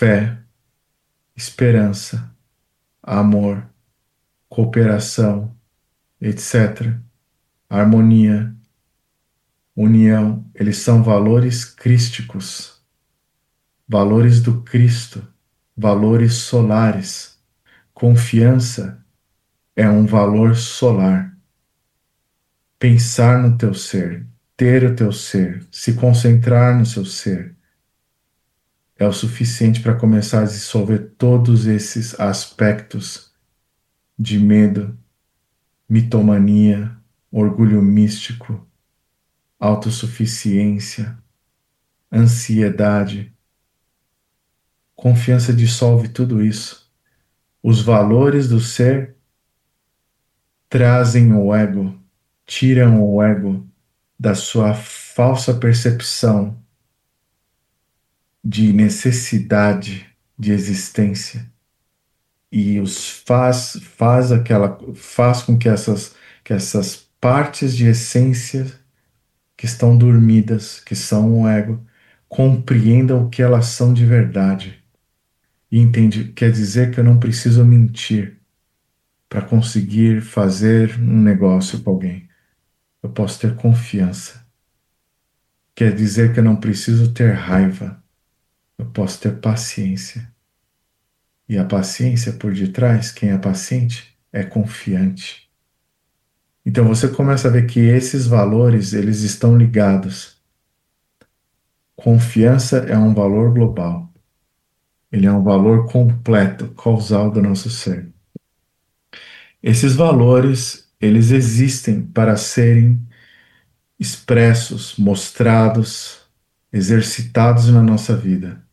fé, esperança, amor, cooperação, etc. Harmonia, união, eles são valores crísticos, valores do Cristo, valores solares. Confiança é um valor solar. Pensar no teu ser, ter o teu ser, se concentrar no seu ser, é o suficiente para começar a dissolver todos esses aspectos de medo, mitomania, orgulho místico, autossuficiência, ansiedade. Confiança dissolve tudo isso. Os valores do ser trazem o ego, tiram o ego da sua falsa percepção de necessidade de existência e os faz com que essas partes de essência que estão dormidas, que são o ego, compreendam o que elas são de verdade. E entende, quer dizer que eu não preciso mentir para conseguir fazer um negócio com alguém. Eu posso ter confiança. Quer dizer que eu não preciso ter raiva. Eu posso ter paciência. E a paciência por detrás, quem é paciente, é confiante. Então você começa a ver que esses valores, eles estão ligados. Confiança é um valor global. Ele é um valor completo, causal do nosso ser. Esses valores, eles existem para serem expressos, mostrados, exercitados na nossa vida.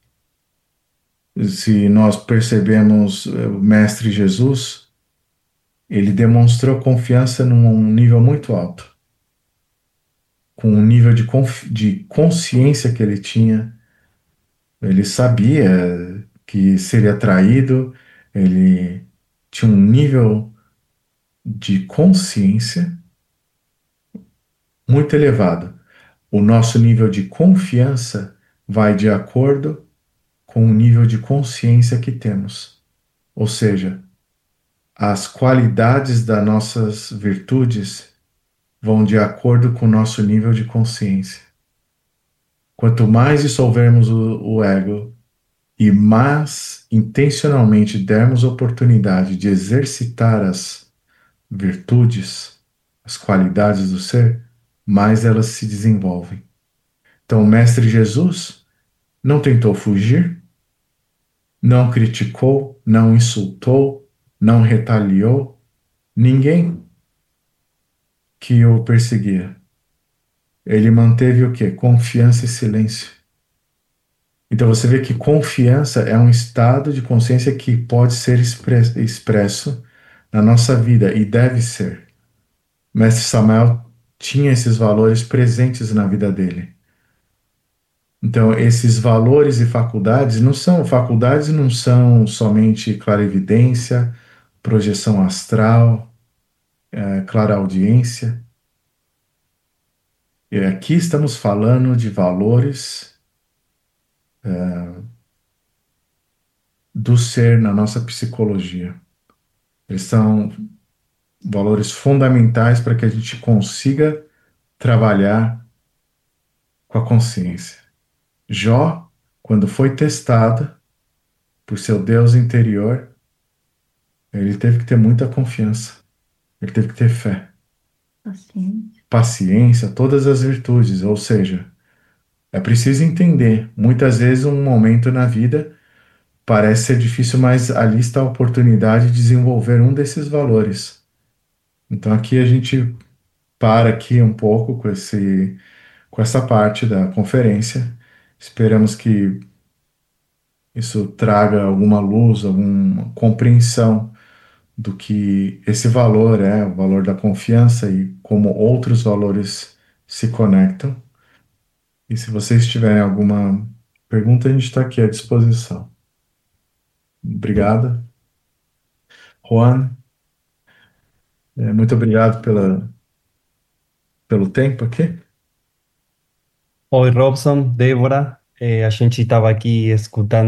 Se nós percebemos o Mestre Jesus, ele demonstrou confiança num nível muito alto, com um nível de consciência que ele tinha. Ele sabia que seria traído, ele tinha um nível de consciência muito elevado. O nosso nível de confiança vai de acordo com o nível de consciência que temos. Ou seja, as qualidades das nossas virtudes vão de acordo com o nosso nível de consciência. Quanto mais dissolvermos o ego e mais intencionalmente dermos oportunidade de exercitar as virtudes, as qualidades do ser, mais elas se desenvolvem. Então, o Mestre Jesus não tentou fugir, não criticou, não insultou, não retaliou ninguém que o perseguia. Ele manteve o quê? Confiança e silêncio. Então você vê que confiança é um estado de consciência que pode ser expresso na nossa vida e deve ser. Mestre Samuel tinha esses valores presentes na vida dele. Então esses valores e faculdades não são somente clarividência, projeção astral, clareaudiência. E aqui estamos falando de valores do ser na nossa psicologia. Eles são valores fundamentais para que a gente consiga trabalhar com a consciência. Jó, quando foi testado por seu Deus interior, ele teve que ter muita confiança, ele teve que ter fé, Paciente. paciência, todas as virtudes, ou seja, é preciso entender. Muitas vezes um momento na vida parece ser difícil, mas ali está a oportunidade de desenvolver um desses valores. Então aqui a gente para aqui um pouco com essa parte da conferência. Esperamos que isso traga alguma luz, alguma compreensão do que esse valor é, o valor da confiança e como outros valores se conectam. E se vocês tiverem alguma pergunta, a gente está aqui à disposição. Obrigado, Juan. Muito obrigado pelo tempo aqui. Oi, Robson, Débora, a gente estava aqui escutando